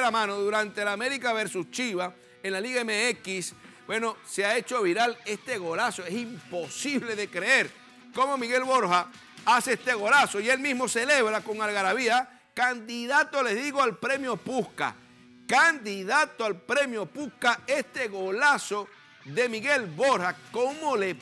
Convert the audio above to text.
primera mano durante el América versus Chivas en la Liga MX. Bueno, se ha hecho viral este golazo. Es imposible de creer cómo Miguel Borja hace este golazo y él mismo celebra con algarabía. Candidato, les digo, al premio Puskás. Candidato al premio Puskás, este golazo de Miguel Borja. ¿Cómo le